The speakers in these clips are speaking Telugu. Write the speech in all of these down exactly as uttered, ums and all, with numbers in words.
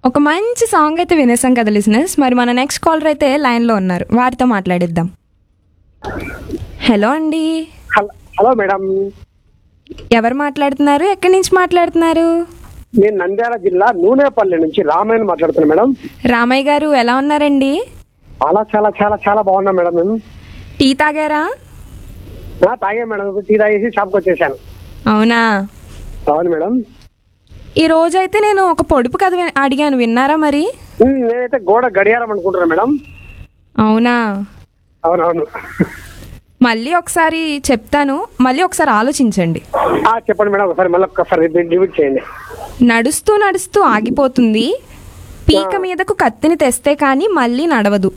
ఒక మంచి సాంగ్ అయితే వినేసాం కదా లిసనర్స్. మరి మన నెక్స్ట్ కాలర్ అయితే లైన్లో ఉన్నారు, వారితో మాట్లాడిద్దాం. హలో అండి. హలో హలో మేడం, ఎవరు మాట్లాడుతున్నారు, ఎక్కడి నుంచి మాట్లాడుతున్నారు? నేను నంద్యాల జిల్లా నూనెపల్లి నుంచి రామాయణ మాట్లాడుతున్నా మేడం. రామయ్య గారు ఎలా ఉన్నారండి? చాలా చాలా చాలా చాలా బాగున్నా మేడం. నేను టీ తాగారా? ఆ, తాగా మేడం. టీ తాగేసి షాప్కి వచ్చేసాను. అవునా? అవును మేడం. ఈ రోజైతే నేను ఒక పొడుపు కథ వి- అడిగాను, విన్నారా మరి? ఉమ్, నేనైతే గోడ గడియారం అనుకుంటున్నా మేడం. అవునా? అవునవును. మళ్ళీ ఒకసారి చెప్తాను, మళ్ళీ ఒకసారి ఆలోచించండి. ఆ, చెప్పండి మేడం, ఒకసారి మళ్ళీ ఒక్కసారి రిపీట్ రిపీట్ చేయండి. నడుస్తూ నడుస్తూ ఆగిపోతుంది, పీక మీదకు కత్తిని తెస్తే కానీ మళ్ళీ నడవదు.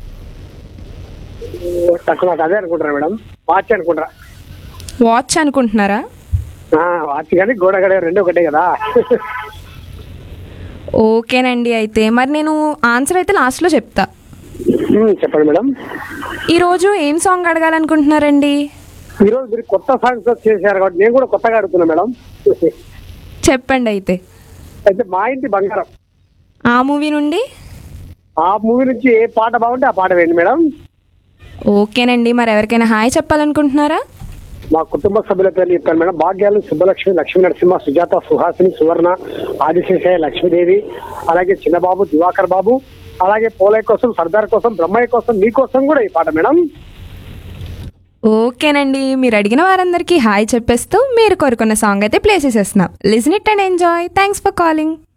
తక్కువ నాకు అదే అనుకుంటున్నా మేడం. వాచ్ అనుకుంటారా? వాచ్ అనుకుంటున్నారా? ఆ, వాచ్ కానీ గోడ గడియారం రెండు ఒకటే కదా. ఓకేనండి, అయితే మరి నేను ఆన్సర్ అయితే లాస్ట్లో చెప్తా. ఉమ్, చెప్పండి మేడం. ఈరోజు ఏం సాంగ్ అడగాలనుకుంటున్నారండి? ఈరోజు మీరు కొత్త సాంగ్స్ చేశారు కాబట్టి నేను కూడా కొత్తగా అడుగుతున్నా మేడం. చెప్పండి అయితే. అయితే మా ఇంటి బంగారం ఆ మూవీ నుండి. ఆ మూవీ నుంచి ఏ పాట బాగుంటే ఆ పాట వేయండి మేడం. ఓకేనండి, మరి ఎవరికైనా హాయ్ చెప్పాలనుకుంటున్నారా? మా కుటుంబ సభ్యుల పేర్లు చెప్తాను మేడం. భాగ్యాలు, సుబ్బలక్ష్మి, లక్ష్మీ నరసింహ, సుజాత, సుహాసిని, సువర్ణ, ఆదిశేషయ్య, లక్ష్మీదేవి, అలాగే చిన్నబాబు, దివాకర్ బాబు, అలాగే పోలయ్య కోసం, సర్దార్ కోసం, బ్రహ్మయ్య కోసం, మీకోసం కూడా ఈ పాట మేడం. ఓకేనండి, మీరు అడిగిన వారందరికీ హాయ్ చెప్పేస్తూ మీరు కోరుకున్న సాంగ్ అయితే ప్లే చేసేస్తున్నాం. Listen it and enjoy. Thanks for calling.